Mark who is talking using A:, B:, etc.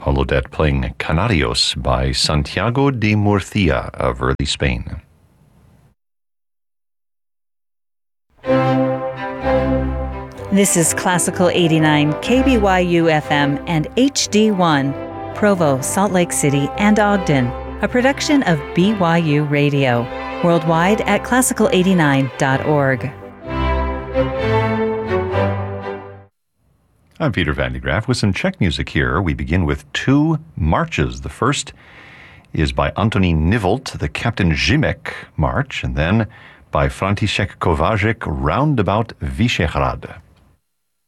A: Holodet playing Canarios by Santiago de Murcia of early Spain.
B: This is Classical 89, KBYU FM and HD1, Provo, Salt Lake City, and Ogden, a production of BYU Radio, worldwide at classical89.org.
A: I'm Peter Van de Graaff with some Czech music here. We begin with two marches. The first is by Antonín Nivolt, the Captain Žimek March, and then by František Kováčik, Roundabout Vyšehrad.